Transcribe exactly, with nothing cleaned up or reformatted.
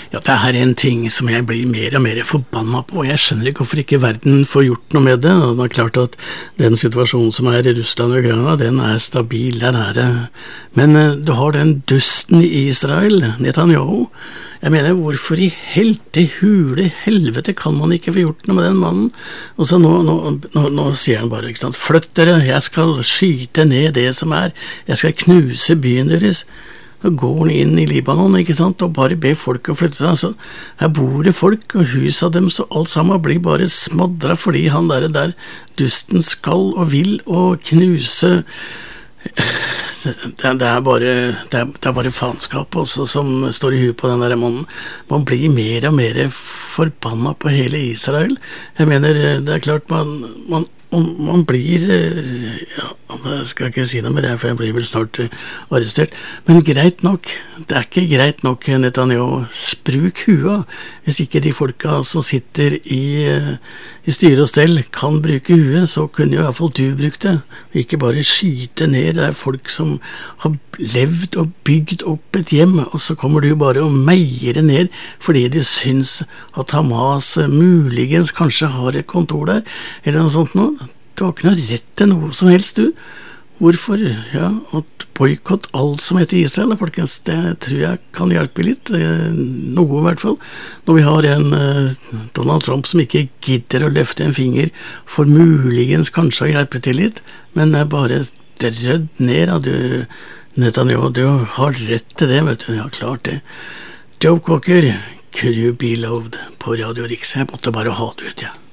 Ja, det er en ting som jeg blir mer og mer forbanna på. Jeg skjønner ikke hvorfor ikke verden får gjort noe med det. Det er klart at den situasjonen som er i Russland og Ukraina, den er stabil, der er det. Men uh, du har den dusten i Israel, Netanyahu. Jeg mener, hvorfor i helte hule helvete kan man ikke få gjort noe med den mannen? Og så nå, nå, nå, nå sier han bare, ikke sant, flytt dere, jeg skal skyte ned det som er, jeg skal knuse byen deres. Da går han inn i Libanon, ikke sant, og bare ber folk å flytte seg. Så her bor det folk, og huset av dem, så alt sammen blir bare smadret, fordi han der, der dusten skal og vil og knuse. Det, det, det, er bare, det, er, det er bare faenskap også som står i huet på den der mannen. Man blir mer og mer forbanna på hele Israel. Jeg mener, det er klart man, man man, man blir ja, jeg skal ikke si noe med det, for jeg blir vel snart arrestert, men greit nok, det er ikke greit nok, Netanyahu, bruk hua, hvis ikke de folka som sitter i, i styre og stell kan bruke huet, så kunne jo i hvert fall du brukt det, ikke bare skyte ned, det er folk som har levd og bygd opp et hjem, og så kommer du bare og meier det ned, fordi du syns at Hamas muligens kanskje har et kontor der, eller noe sånt noe. Du har ikke noe rett til noe som helst, du. Hvorfor? Ja, at boykott alt som heter Israel, folkens, det tror jeg kan hjelpe litt, noe i hvert fall. Når vi har en uh, Donald Trump som ikke gidder å løfte en finger, for muligens kanskje å hjelpe til litt, men er bare drødd ned av du, Netanyahu, du har rett til det, vet du, ja, klart det. Joe Cocker, Could You Be Loved på Radio Riks, jeg måtte bare ha det ut, ja.